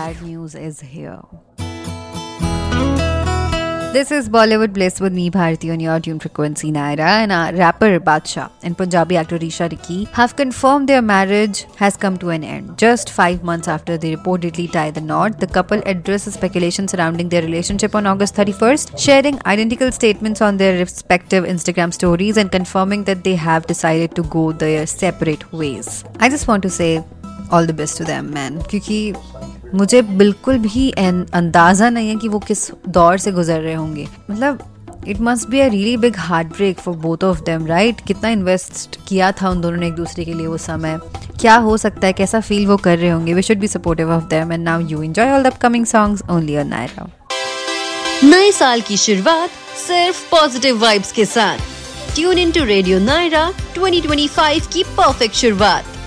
bad news is here. This is Bollywood Bliss with me, Bharti, on your tune frequency, Naira, and our rapper Badshah and Punjabi actor Risha Ricky have confirmed their marriage has come to an end. Just 5 months after they reportedly tied the knot, the couple addressed the speculation surrounding their relationship on August 31st, sharing identical statements on their respective Instagram stories and confirming that they have decided to go their separate ways. I just want to say all the best to them, man, क्योंकि मुझे बिल्कुल भी अंदाज़ा नहीं है कि वो किस दौर से गुजर रहे होंगे. मतलब it must be a really big heart break for both of them, right? कितना इन्वेस्ट किया था उन दोनों ने एक दूसरे के लिए वो समय. क्या हो सकता है, कैसा फील वो कर रहे होंगे. We should be supportive of them and now you enjoy all the upcoming songs only on Naira. नए साल की शुरुआत सिर्फ पॉजिटिव वाइब्स के साथ. Tune in to radio Naira 2025 की परफेक्ट शुरुआत.